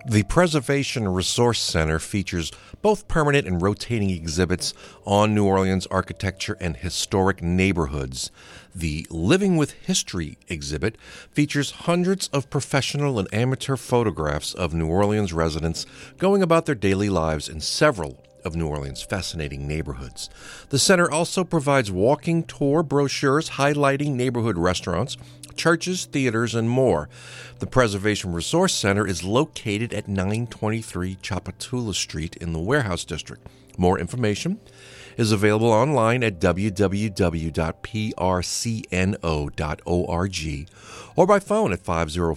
The Preservation Resource Center features both permanent and rotating exhibits on New Orleans architecture and historic neighborhoods. The Living with History exhibit features hundreds of professional and amateur photographs of New Orleans residents going about their daily lives in several of New Orleans' fascinating neighborhoods. The center also provides walking tour brochures highlighting neighborhood restaurants, churches, theaters, and more. The Preservation Resource Center is located at 923 Tchoupitoulas Street in the Warehouse District. More information is available online at www.prcno.org or by phone at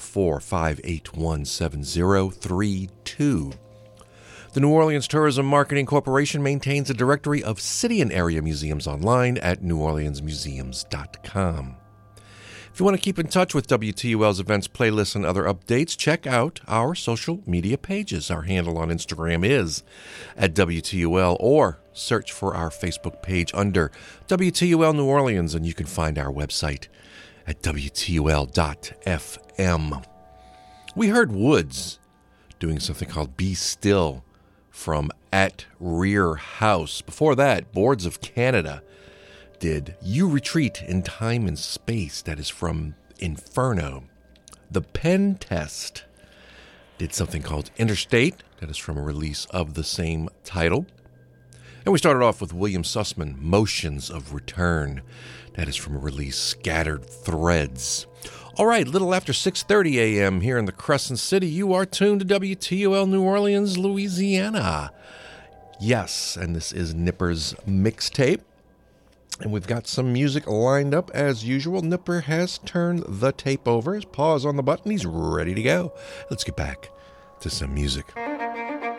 504-581-7032. The New Orleans Tourism Marketing Corporation maintains a directory of city and area museums online at neworleansmuseums.com. If you want to keep in touch with WTUL's events, playlists, and other updates, check out our social media pages. Our handle on Instagram is at WTUL, or search for our Facebook page under WTUL New Orleans, and you can find our website at WTUL.FM. We heard Woods doing something called Be Still from At Rear House. Before that, Boards of Canada did You Retreat in Time and Space, that is from Inferno. The Pen Test did something called Interstate, that is from a release of the same title. And we started off with William Sussman, Motions of Return, that is from a release Scattered Threads. All right, little after 6:30 a.m. here in the Crescent City, you are tuned to WTUL New Orleans, Louisiana. Yes, and this is Nipper's Mixtape. And we've got some music lined up as usual. Nipper has turned the tape over. His paw's on the button. He's ready to go. Let's get back to some music.